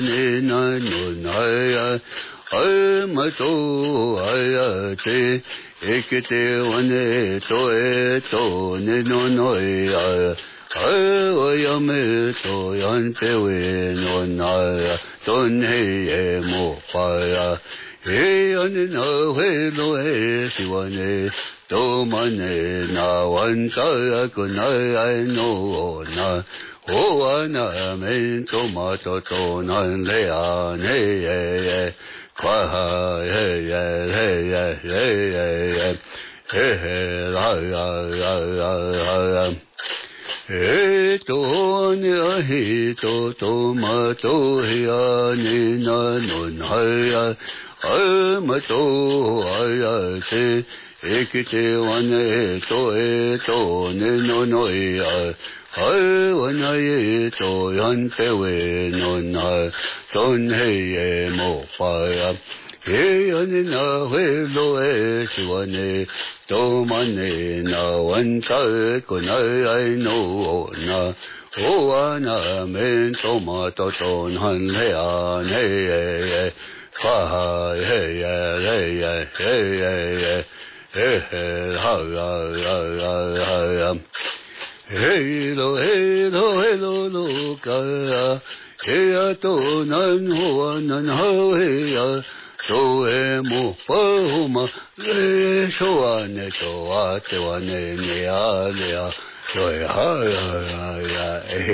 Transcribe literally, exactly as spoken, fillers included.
na no na ai ma to ai te ekete wane to e to ne no no ai ai ya me to yan te we no na ton he e mo pa ya e an na he lo e si wane to mane na wan ta ko na ai no na o ana men to ma to to na le a ne e kwa he ye he ye he ye he he la la la la he to ne he to to ma to he a ni na no na ya a ma to a se ekite wane to e to ne no no ya ai wana ye to yan te we no na ton he ye mo pa ya he an na we lo e si wane to mane na wan ta ko na ai no na o ana men to ma to ton han le a ne ye fa he ye le ye he ye he he ha ha ha ha hey lo hey lo hey lo lo ka hey a to nan ho nan ho hey a to e mo pa ho ma le so ane to a te wane ne a le a so e ha ya ya